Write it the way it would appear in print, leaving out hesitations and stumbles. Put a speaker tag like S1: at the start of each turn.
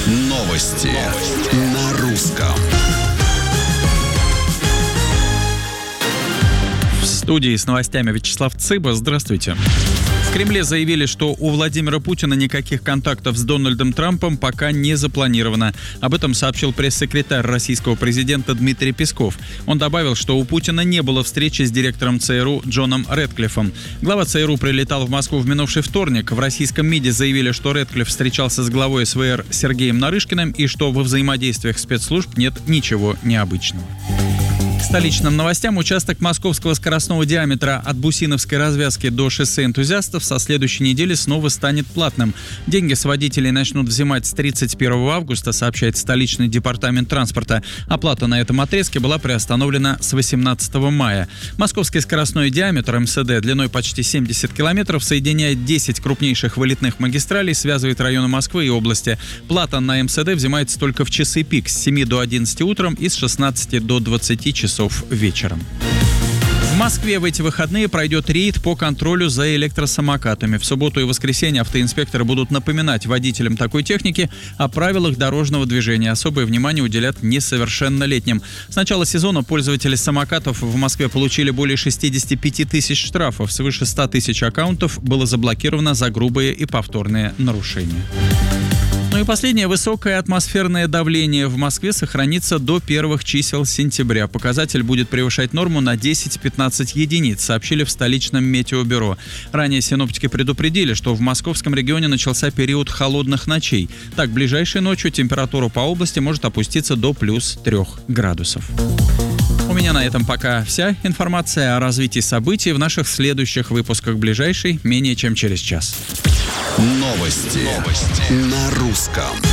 S1: Новости на русском.
S2: В студии с новостями Вячеслав Цыба. Здравствуйте. В Кремле заявили, что у Владимира Путина никаких контактов с Дональдом Трампом пока не запланировано. Об этом сообщил пресс-секретарь российского президента Дмитрий Песков. Он добавил, что у Путина не было встречи с директором ЦРУ Джоном Рэдклиффом. Глава ЦРУ прилетал в Москву в минувший вторник. В российском МИДе заявили, что Рэдклифф встречался с главой СВР Сергеем Нарышкиным и что во взаимодействиях спецслужб нет ничего необычного. К столичным новостям. Участок московского скоростного диаметра от Бусиновской развязки до шоссе Энтузиастов со следующей недели снова станет платным. Деньги с водителей начнут взимать с 31 августа, сообщает столичный департамент транспорта. Оплата на этом отрезке была приостановлена с 18 мая. Московский скоростной диаметр МСД длиной почти 70 километров соединяет 10 крупнейших вылетных магистралей, связывает районы Москвы и области. Плата на МСД взимается только в часы пик с 7 до 11 утром и с 16 до 20 часов вечером. В Москве в эти выходные пройдет рейд по контролю за электросамокатами. В субботу и воскресенье автоинспекторы будут напоминать водителям такой техники о правилах дорожного движения. Особое внимание уделят несовершеннолетним. С начала сезона пользователи самокатов в Москве получили более 65 тысяч штрафов. Свыше 100 тысяч аккаунтов было заблокировано за грубые и повторные нарушения. Ну и последнее. Высокое атмосферное давление в Москве сохранится до первых чисел сентября. Показатель будет превышать норму на 10-15 единиц, сообщили в столичном метеобюро. Ранее синоптики предупредили, что в московском регионе начался период холодных ночей. Так, ближайшей ночью температура по области может опуститься до плюс 3 градусов. У меня на этом пока вся информация о развитии событий в наших следующих выпусках. Ближайший менее чем через час.
S1: Новости на русском.